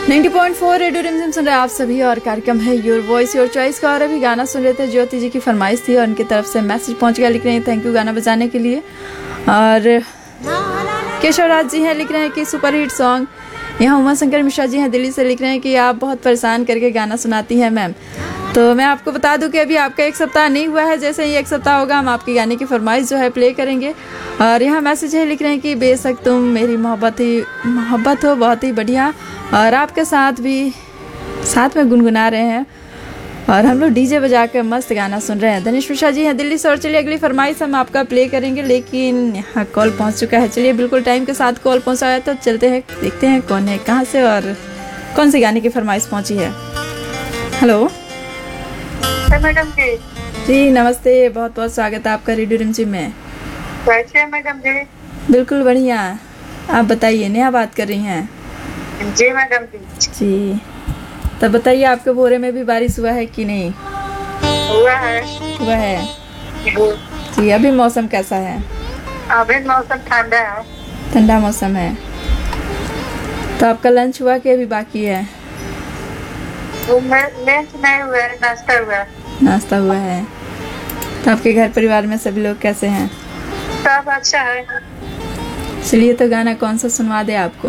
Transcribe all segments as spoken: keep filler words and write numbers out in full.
नब्बे पॉइंट चार रेडियो रिमझिम सुन रहे आप सभी और कार्यक्रम है योर वॉइस योर चॉइस का। और अभी गाना सुन रहे थे, ज्योति जी की फरमाइश थी और उनकी तरफ से मैसेज पहुंच गया, लिख रहे हैं थैंक यू गाना बजाने के लिए। और केशव राज जी हैं, लिख रहे हैं कि सुपर हिट सॉन्ग। यहाँ उमा शंकर मिश्रा जी हैं दिल्ली से, लिख रहे हैं कि आप बहुत परेशान करके गाना सुनाती हैं मैम। तो मैं आपको बता दूं कि अभी आपका एक सप्ताह नहीं हुआ है, जैसे ही एक सप्ताह होगा हम आपके गाने की फरमाइश जो है प्ले करेंगे। और यहाँ मैसेज है, लिख रहे हैं कि बेशक तुम मेरी मोहब्बत ही मोहब्बत हो बहुत ही बढ़िया, और आपके साथ भी साथ में गुनगुना रहे हैं और हम लोग डीजे बजा कर मस्त गाना सुन रहे हैं। धनेश मिश्रा जी हैं दिल्ली से। और चलिए अगली फरमाइश हम आपका प्ले करेंगे, लेकिन यहाँ कॉल पहुँच चुका है। चलिए बिल्कुल टाइम के साथ कॉल पहुँचा है, तो चलते हैं देखते हैं कौन है, कहाँ से और कौन सी गाने की फरमाइश पहुँची है। हेलो मैडम जी। जी नमस्ते, बहुत बहुत स्वागत है आपका रेडियो रिमझिम में। कैसे हैं मैडम जी? बिल्कुल बढ़िया, आप बताइए। नेहा बात कर रही हैं? जी मैडम जी। जी तब बताइए, आपके भोरे में भी बारिश हुआ है कि नहीं? हुआ है। हुआ है जी। अभी मौसम कैसा है? अभी मौसम ठंडा है। ठंडा मौसम है। तो आपका लंच हुआ कि अभी बाकी है? लंच नहीं हुआ है, नाश्ता हुआ है। नाश्ता हुआ है। तो आपके घर परिवार में सभी लोग कैसे हैं? सब अच्छा है। चलिए तो गाना कौन सा सुनवा दे आपको?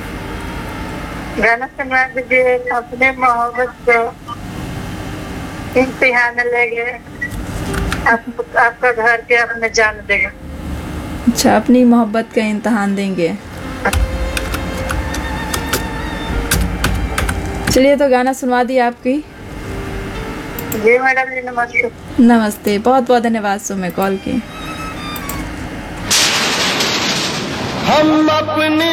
गाना सुनवा दीजिए, अपने मोहब्बत को इम्तिहान लेंगे, आप, आपका घर के अपने जान देंगे। अच्छा, अपनी मोहब्बत का इम्तिहान देंगे। चलिए तो गाना सुनवा दी आपकी। जी मैडम जी नमस्ते। नमस्ते, बहुत बहुत धन्यवाद सो में कॉल की। हम अपनी